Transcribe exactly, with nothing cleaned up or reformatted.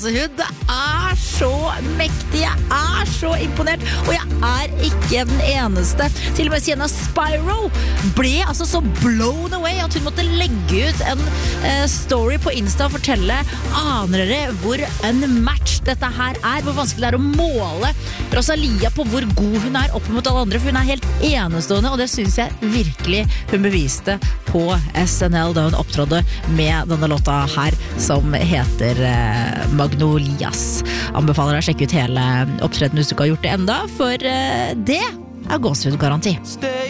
gåsehud. Det er så mektig, jeg er så imponert, og jeg er ikke den eneste. Til og med Sienna Spyro ble altså så blown away at hun måtte legge ut en uh, story på Insta og fortelle, aner dere hvor unmatched dette her er, hvor vanskelig det er å måle Rosalia på hvor god hun er opp mot alle andre, for hun er helt enestående, og det synes jeg virkelig hun beviste på S N L da hun opptrådde med denne låta her som heter uh, Magnolias. Anbefaler deg å sjekke ut hele opptreden hvis du ikke har gjort det enda, for uh, det er gåsehudgaranti.